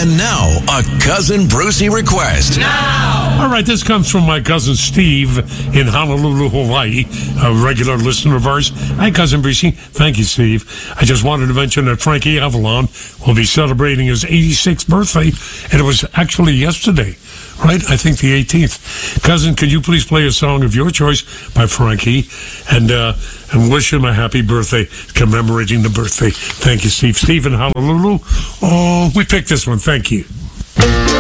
And now, a Cousin Brucey request. All right, this comes from my cousin Steve in Honolulu, Hawaii, a regular listener of ours. Hi, Cousin Brucey. Thank you, Steve. I just wanted to mention that Frankie Avalon will be celebrating his 86th birthday, and it was actually yesterday, right? I think the 18th. Cousin, could you please play a song of your choice by Frankie and wish him a happy birthday, commemorating the birthday. Thank you, Steve. Steve in Honolulu. Oh, we picked this one. Thank you.